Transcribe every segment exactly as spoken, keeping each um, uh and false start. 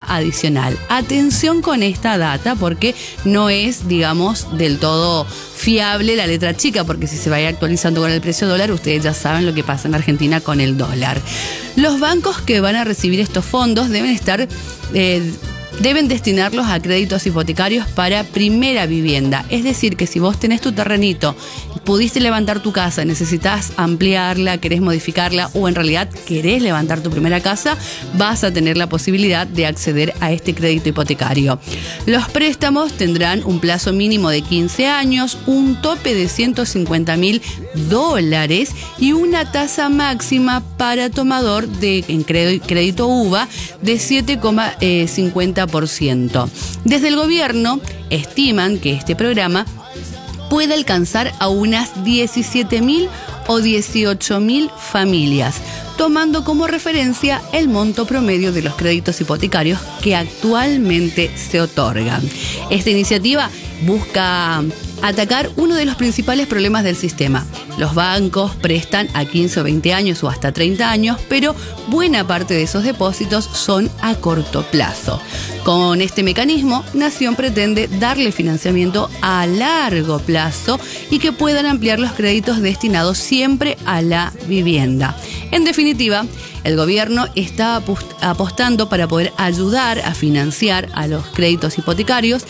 adicional. Atención con esta data porque no es, digamos, del todo fiable la letra chica, porque si se vaya actualizando con el precio dólar, ustedes ya saben lo que pasa en Argentina con el dólar. Los bancos que van a recibir estos fondos deben estar... Eh, deben destinarlos a créditos hipotecarios para primera vivienda. Es decir, que si vos tenés tu terrenito, pudiste levantar tu casa, necesitas ampliarla, querés modificarla o en realidad querés levantar tu primera casa, vas a tener la posibilidad de acceder a este crédito hipotecario. Los préstamos tendrán un plazo mínimo de quince años, un tope de ciento cincuenta mil dólares y una tasa máxima para tomador de en crédito U V A de siete coma cincuenta por ciento. Desde el gobierno estiman que este programa puede alcanzar a unas diecisiete mil o dieciocho mil familias, tomando como referencia el monto promedio de los créditos hipotecarios que actualmente se otorgan. Esta iniciativa busca atacar uno de los principales problemas del sistema. Los bancos prestan a quince o veinte años o hasta treinta años, pero buena parte de esos depósitos son a corto plazo. Con este mecanismo, Nación pretende darle financiamiento a largo plazo y que puedan ampliar los créditos destinados siempre a la vivienda. En definitiva, el gobierno está apostando para poder ayudar a financiar a los créditos hipotecarios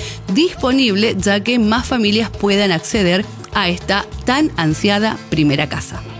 disponibles, ya que más familias puedan acceder a esta tan ansiada primera casa.